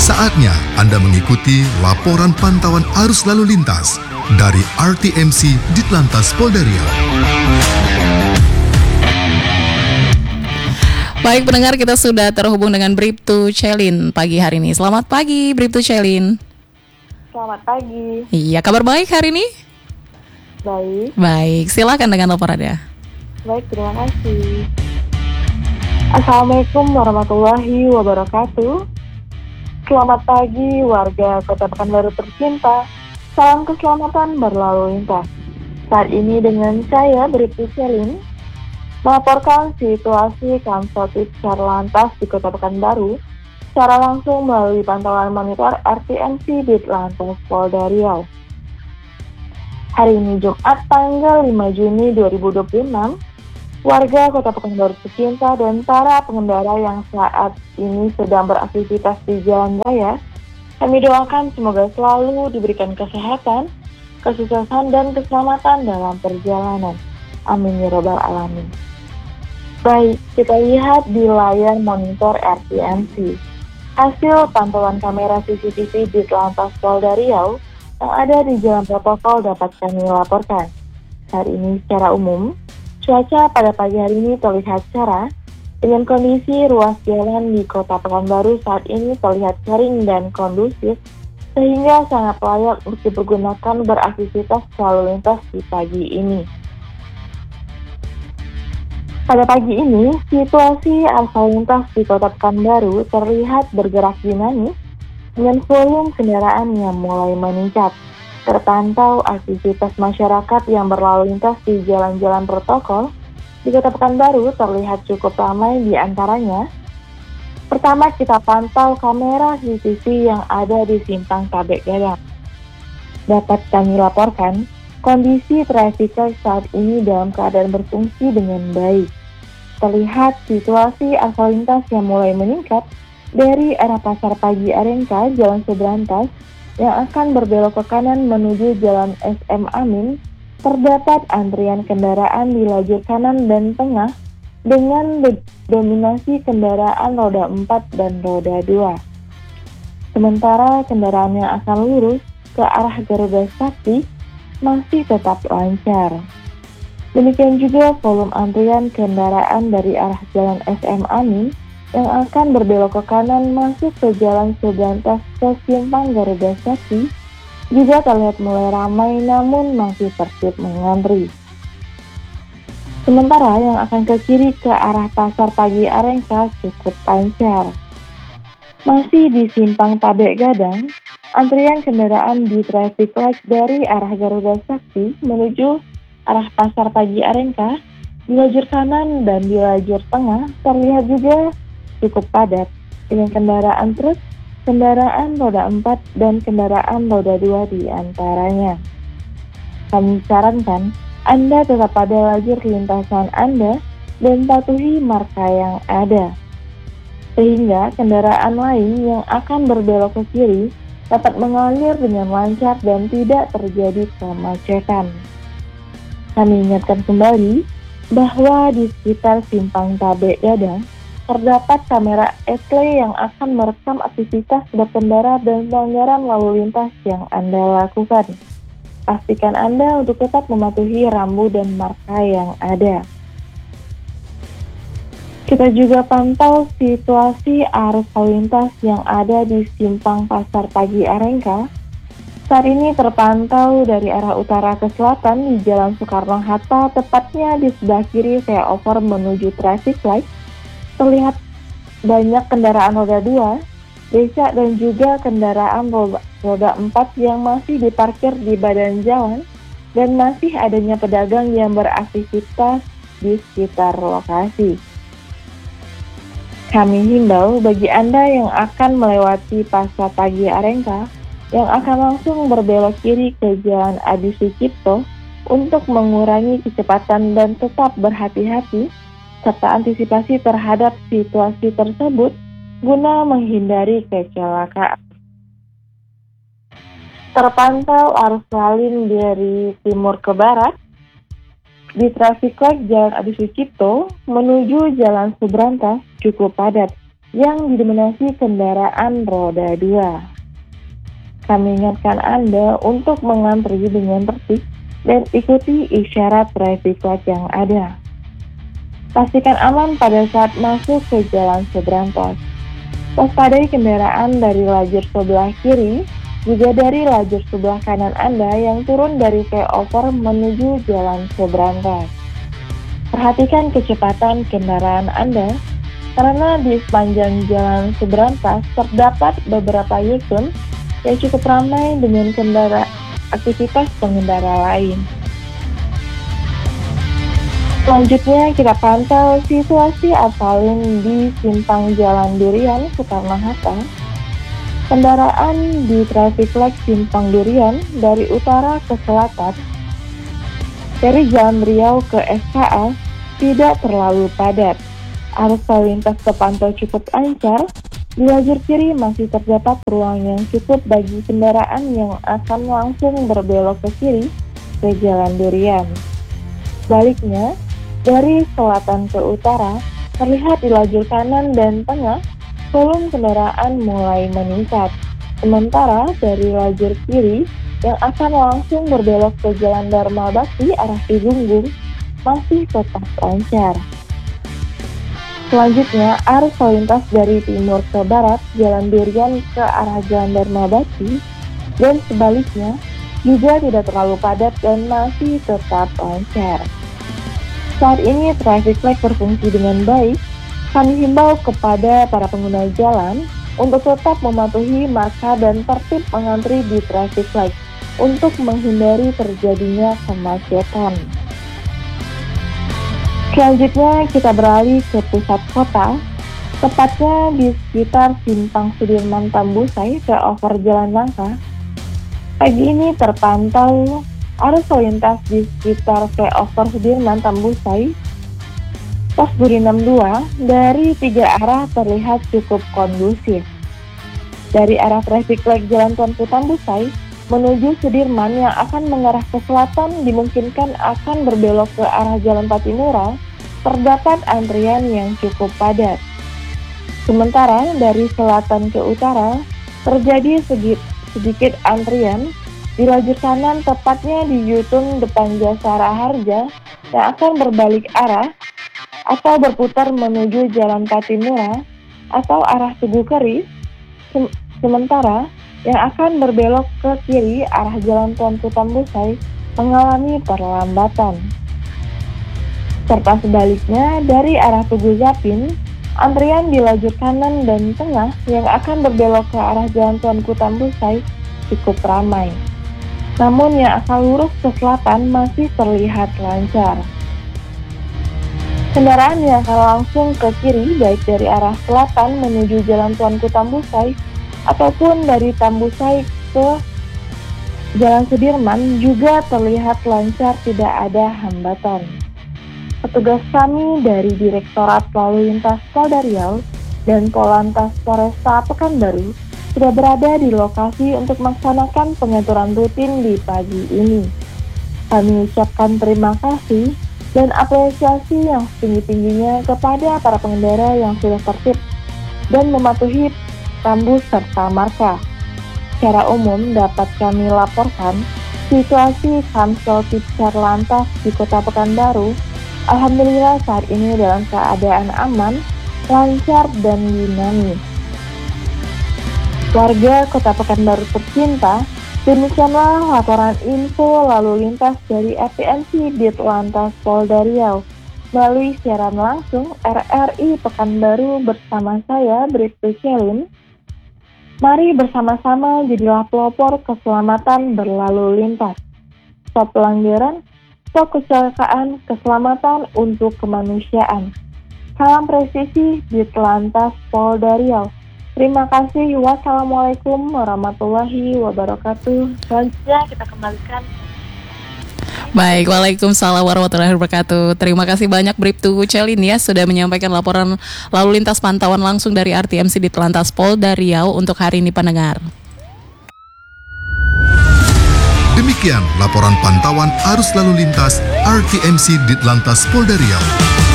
Saatnya Anda mengikuti laporan pantauan arus lalu lintas dari RTMC Ditlantas Polda Riau. Baik pendengar, kita sudah terhubung dengan Bribtu Celin pagi hari ini. Selamat pagi Bribtu Celin. Selamat pagi. Iya, kabar baik hari ini? Baik, silakan dengan laporan Anda. baik, terima kasih. Assalamualaikum warahmatullahi wabarakatuh. Selamat pagi warga Kota Pekanbaru tercinta. Salam keselamatan berlalu lintas. Saat ini dengan saya Bribtu Celin melaporkan situasi Kamsotip Sarlantas di Kota Pekanbaru secara langsung melalui pantauan monitor RTMC Ditlantas Polda Riau. Hari ini Jumat tanggal 5 Juni 2026, warga Kota Pekanbaru tercinta dan para pengendara yang saat ini sedang beraktivitas di jalan raya, kami doakan semoga selalu diberikan kesehatan, kesuksesan dan keselamatan dalam perjalanan. Amin ya robbal alamin. Baik, kita lihat di layar monitor RTMC. Hasil pantauan kamera CCTV di Ditlantas Polda Riau yang ada di jalan protokol dapat kami laporkan. Saat ini secara umum, cuaca pada pagi hari ini terlihat cerah dengan kondisi ruas jalan di Kota Pekanbaru saat ini terlihat kering dan kondusif sehingga sangat layak untuk dipergunakan beraktivitas lalu lintas di pagi ini. Pada pagi ini, situasi arus lalu lintas di Kota Pekanbaru terlihat bergerak dinamis dengan volume kendaraan yang mulai meningkat. Terpantau aktivitas masyarakat yang berlalu lintas di jalan-jalan protokol di Kota Pekanbaru terlihat cukup ramai di antaranya. Pertama, kita pantau kamera CCTV yang ada di Simpang Tabek Gadang. Dapat kami laporkan, kondisi traffic light saat ini dalam keadaan berfungsi dengan baik. Terlihat situasi arus lalu lintas yang mulai meningkat dari arah Pasar Pagi Arengka, Jalan Subrantas, yang akan berbelok ke kanan menuju Jalan SM Amin. Terdapat antrian kendaraan di lajur kanan dan tengah dengan dominasi kendaraan roda 4 dan roda 2. Sementara kendaraan yang akan lurus ke arah Garuda Sakti masih tetap lancar. Demikian juga volume antrian kendaraan dari arah Jalan SM Amin yang akan berbelok ke kanan masuk ke Jalan Subrantas ke Simpang Garuda Sakti juga terlihat mulai ramai namun masih tertib mengantri. Sementara yang akan ke kiri ke arah Pasar Pagi Arengka cukup lancar. Masih di Simpang Tabek Gadang, antrian kendaraan di traffic light dari arah Garuda Sakti menuju arah Pasar Pagi Arengka di lajur kanan dan di lajur tengah terlihat juga cukup padat dengan kendaraan truk, kendaraan roda 4 dan kendaraan roda 2 di antaranya. Kami sarankan Anda tetap pada lajur lintasan Anda dan patuhi marka yang ada, sehingga kendaraan lain yang akan berbelok ke kiri dapat mengalir dengan lancar dan tidak terjadi kemacetan. Kami ingatkan kembali bahwa di sekitar Simpang Tabek Gadang terdapat kamera etle yang akan merekam aktivitas berkendara dan pelanggaran lalu lintas yang Anda lakukan. Pastikan Anda untuk tetap mematuhi rambu dan marka yang ada. Kita juga pantau situasi arus lalu lintas yang ada di Simpang Pasar Pagi Arengka. Saat ini terpantau dari arah utara ke selatan di Jalan Soekarno-Hatta, tepatnya di sebelah kiri flyover menuju traffic light. Terlihat banyak kendaraan roda 2, becak dan juga kendaraan roda 4 yang masih diparkir di badan jalan dan masih adanya pedagang yang beraktivitas di sekitar lokasi. Kami himbau bagi Anda yang akan melewati Pasar Pagi Arengka yang akan langsung berbelok kiri ke Jalan Adi Sucipto untuk mengurangi kecepatan dan tetap berhati-hati serta antisipasi terhadap situasi tersebut guna menghindari kecelakaan. Terpantau arus lalin dari timur ke barat di traffic light Jalan Adi Sucipto menuju Jalan Subrantas cukup padat yang didominasi kendaraan roda 2. Kami ingatkan Anda untuk mengantri dengan tertib dan ikuti isyarat traffic light yang ada. Pastikan aman pada saat masuk ke jalan seberang tol. Waspadai kendaraan dari lajur sebelah kiri, juga dari lajur sebelah kanan Anda yang turun dari flyover menuju jalan seberang tol. Perhatikan kecepatan kendaraan Anda, karena di sepanjang jalan seberang tol terdapat beberapa U-turn yang cukup ramai dengan aktivitas pengendara lain. Selanjutnya kita pantau situasi arus di simpang Jalan Durian Soekarno-Hatta. Kendaraan di traffic light simpang Durian dari utara ke selatan dari Jalan Riau ke SKA tidak terlalu padat. Arus lalu lintas terpantau cukup lancar. Di lajur kiri masih terdapat ruang yang cukup bagi kendaraan yang akan langsung berbelok ke kiri ke Jalan Durian. Sebaliknya, dari selatan ke utara, terlihat di lajur kanan dan tengah, volume kendaraan mulai meningkat. Sementara dari lajur kiri yang akan langsung berbelok ke Jalan Dharma Bakti arah Cibunggung masih tetap lancar. Selanjutnya, arus lalu lintas dari timur ke barat, Jalan Durian ke arah Jalan Dharma Bakti, dan sebaliknya, juga tidak terlalu padat dan masih tetap lancar. Saat ini, traffic light berfungsi dengan baik. Kami himbau kepada para pengguna jalan untuk tetap mematuhi marka dan tertib mengantri di traffic light untuk menghindari terjadinya kemacetan. Selanjutnya kita beralih ke pusat kota, tepatnya di sekitar Simpang Sudirman Tambusai flyover Jalan Nangka. Pagi ini terpantau arus lalu lintas di sekitar flyover Sudirman Tambusai, pos Buri 62 dari 3 arah terlihat cukup kondusif. Dari arah traffic light Jalan Tuanku Tambusai menuju Sudirman yang akan mengarah ke selatan dimungkinkan akan berbelok ke arah Jalan Patimura, terdapat antrian yang cukup padat. Sementara dari selatan ke utara terjadi sedikit antrian di lajur kanan, tepatnya di U-turn depan Jasara Harja yang akan berbalik arah atau berputar menuju Jalan Patimura atau arah Tugu Keris. Sementara yang akan berbelok ke kiri arah Jalan Tuanku Tambusai mengalami perlambatan. Serta sebaliknya dari arah Tugu Zapin, antrian di lajur kanan dan tengah yang akan berbelok ke arah Jalan Tuanku Tambusai cukup ramai. Namun yang akan lurus ke selatan masih terlihat lancar. Kendaraan yang akan langsung ke kiri baik dari arah selatan menuju Jalan Tuanku Tambusai ataupun dari Tambusai ke Jalan Sudirman juga terlihat lancar, tidak ada hambatan. Petugas kami dari Direktorat Lalu Lintas Polda Riau dan Polantas Polresta Pekanbaru sudah berada di lokasi untuk melaksanakan pengaturan rutin di pagi ini. Kami ucapkan terima kasih dan apresiasi yang setinggi-tingginya kepada para pengendara yang sudah tertib dan mematuhi rambu serta marka. Secara umum dapat kami laporkan situasi Kamsel Tipsar Lantas di Kota Pekanbaru alhamdulillah saat ini dalam keadaan aman, lancar dan dinamis. Warga Kota Pekanbaru tercinta, demikianlah laporan info lalu lintas dari RTMC Ditlantas Polda Riau melalui siaran langsung RRI Pekanbaru bersama saya Bribtu Celin. Mari bersama-sama jadilah pelopor keselamatan berlalu lintas. Stop pelanggaran, stop kecelakaan, keselamatan untuk kemanusiaan. Salam presisi Ditlantas Polda Riau. Terima kasih. Wassalamualaikum warahmatullahi wabarakatuh. Selanjutnya kita kembalikan. Baik, waalaikumsalam warahmatullahi wabarakatuh. Terima kasih banyak Bribtu Celin ya sudah menyampaikan laporan lalu lintas pantauan langsung dari RTMC Ditlantas Polda Riau untuk hari ini pendengar. Demikian laporan pantauan arus lalu lintas RTMC Ditlantas Polda Riau.